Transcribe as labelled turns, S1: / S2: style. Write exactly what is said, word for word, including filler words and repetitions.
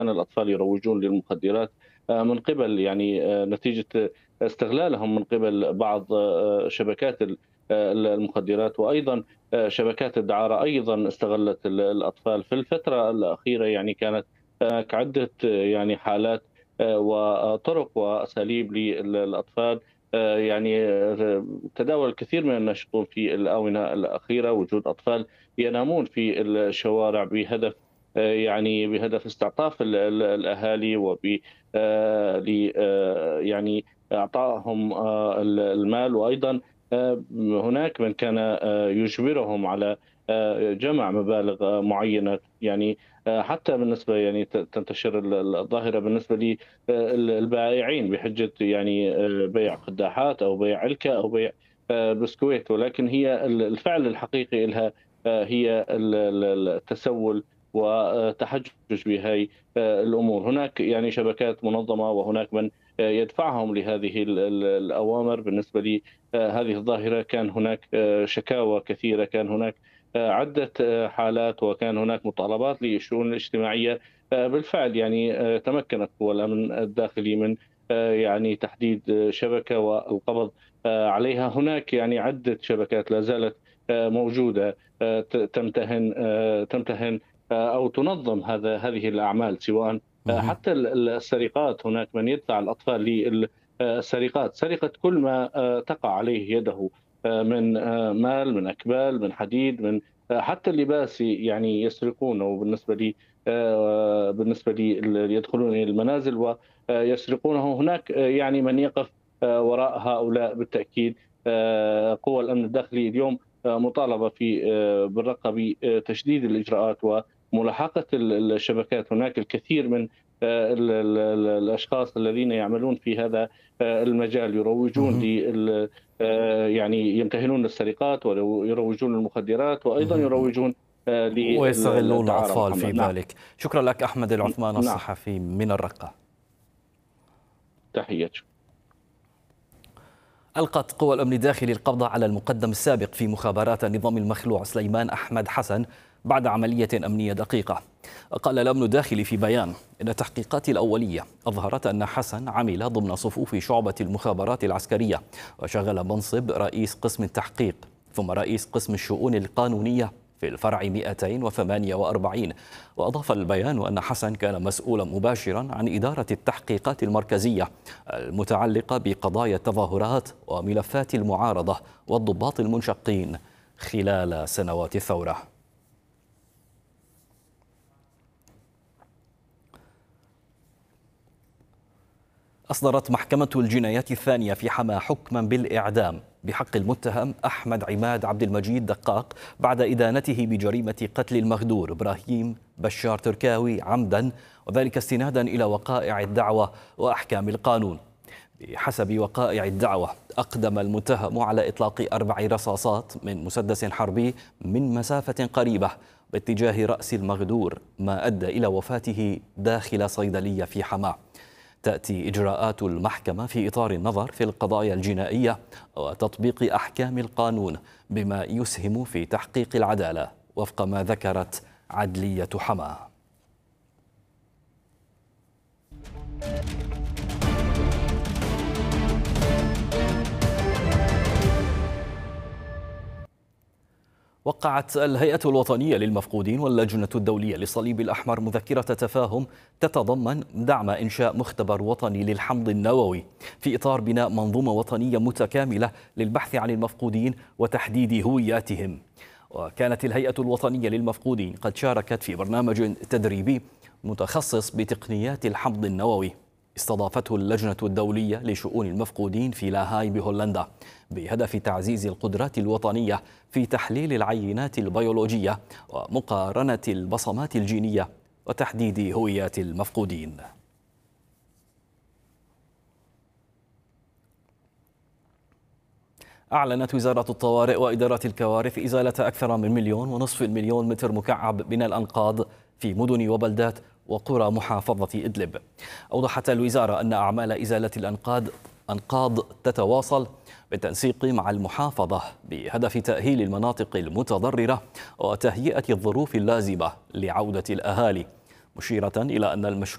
S1: الأطفال يروجون للمخدرات من قبل يعني نتيجة استغلالهم من قبل بعض شبكات ال المخدرات، وأيضًا شبكات الدعارة أيضًا استغلت ال الأطفال. في الفترة الأخيرة يعني كانت هناك عدة يعني حالات وطرق وأساليب للأطفال، يعني تداول الكثير من الناشطون في الآونة الأخيرة وجود أطفال ينامون في الشوارع بهدف يعني بهدف استعطاف ال ال الأهالي وب آآ ل آآ يعني إعطائهم آآ ال المال، وأيضًا آآ هناك من كان آآ يجبرهم على آآ جمع مبالغ معيّنة، يعني آآ حتى بالنسبة يعني ت تنتشر ال الظاهرة بالنسبة ل آآ ال البائعين بحجة يعني آآ بيع قداحات أو بيع علكة أو بيع آآ بسكويت، ولكن هي ال الفعل الحقيقي إلها آآ هي ال ال التسول وتحجج بهاي آآ الأمور. هناك يعني شبكات منظمة وهناك من آآ يدفعهم لهذه ال ال الأوامر. بالنسبة ل آآ هذه الظاهرة كان هناك آآ شكاوى كثيرة، كان هناك آآ عدة آآ حالات، وكان هناك مطالبات للشؤون الاجتماعية. آآ بالفعل يعني آآ تمكنت قوى الأمن الداخلي من آآ يعني تحديد آه، شبكة والقبض آآ عليها. هناك يعني عدة شبكات لا زالت آآ موجودة آآ ت تمتهن آآ تمتهن آآ أو تنظم هذا هذه الأعمال، سواء آآ
S2: مهم.
S1: حتى ال ال السرقات. هناك من يدفع الأطفال لل آآ السرقات، سرقة كل ما آآ تقع عليه يده آآ من آآ مال، من أكبال، من حديد، من آآ حتى اللباس يعني يسرقونه. بالنسبة لي آآ بالنسبة لي ال يدخلون إلى المنازل ويسرقونه. هناك آآ يعني من يقف آآ وراء هؤلاء بالتأكيد. آآ قوى الأمن الداخلي اليوم آآ مطالبة في آآ بالرقة بتشديد الإجراءات وملاحقة ال الشبكات. هناك الكثير من آآ ال ال ال الأشخاص الذين يعملون في هذا آآ المجال، يروجون
S2: مهم.
S1: لل آآ يعني يمتهنون السرقات ويرو يروجون للمخدرات، وأيضًا
S2: مهم.
S1: يروجون آآ لل
S2: ويستغلون
S1: الدعارة
S2: الأطفال في
S1: محمد. نعم.
S2: ذلك. شكرا لك أحمد
S1: ن
S2: العثمان
S1: نعم.
S2: الصحفي من الرقة.
S1: تحياتي.
S2: ألقت قوى الأمن الداخلي القبض على المقدم السابق في مخابرات النظام المخلوع سليمان أحمد حسن بعد عملية أمنية دقيقة. قال الأمن الداخلي في بيان إن التحقيقات الأولية أظهرت أن حسن عمل ضمن صفوف شعبة المخابرات العسكرية، وشغل منصب رئيس قسم التحقيق ثم رئيس قسم الشؤون القانونية في الفرع مئتين وثمانية وأربعين. وأضاف البيان أن حسن كان مسؤولا مباشرا عن إدارة التحقيقات المركزية المتعلقة بقضايا التظاهرات وملفات المعارضة والضباط المنشقين خلال سنوات الثورة. أصدرت محكمة الجنايات الثانية في حماة حكما بالإعدام بحق المتهم أحمد عماد عبد المجيد دقاق بعد إدانته بجريمة قتل المغدور إبراهيم بشار تركاوي عمدا، وذلك استنادا إلى وقائع الدعوة وأحكام القانون. بحسب وقائع الدعوة أقدم المتهم على إطلاق أربع رصاصات من مسدس حربي من مسافة قريبة باتجاه رأس المغدور، ما أدى إلى وفاته داخل صيدلية في حماة. تأتي إجراءات المحكمة في إطار النظر في القضايا الجنائية وتطبيق أحكام القانون بما يسهم في تحقيق العدالة وفق ما ذكرت عدلية حماة. وقعت الهيئة الوطنية للمفقودين واللجنة الدولية للصليب الأحمر مذكرة تفاهم تتضمن دعم إنشاء مختبر وطني للحمض النووي في إطار بناء منظومة وطنية متكاملة للبحث عن المفقودين وتحديد هوياتهم. وكانت الهيئة الوطنية للمفقودين قد شاركت في برنامج تدريبي متخصص بتقنيات الحمض النووي استضافته اللجنة الدولية لشؤون المفقودين في لاهاي بهولندا بهدف تعزيز القدرات الوطنية في تحليل العينات البيولوجية ومقارنة البصمات الجينية وتحديد هويات المفقودين. أعلنت وزارة الطوارئ وإدارة الكوارث إزالة أكثر من مليون ونصف المليون متر مكعب من الأنقاض في مدن وبلدات وقرى محافظة إدلب. أوضحت الوزارة أن أعمال إزالة الأنقاض أنقاض تتواصل بالتنسيق مع المحافظة بهدف تأهيل المناطق المتضررة وتهيئة الظروف اللازمة لعودة الأهالي، مشيرة إلى أن المشروع